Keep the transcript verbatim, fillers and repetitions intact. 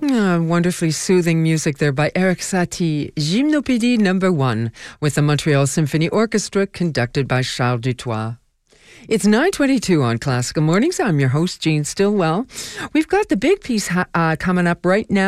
Ah, wonderfully soothing music there by Erik Satie, Gymnopédie number one, with the Montreal Symphony Orchestra conducted by Charles Dutoit. It's nine twenty-two on Classical Mornings. I'm your host, Jean Stillwell. We've got the big piece ha- uh, coming up right now.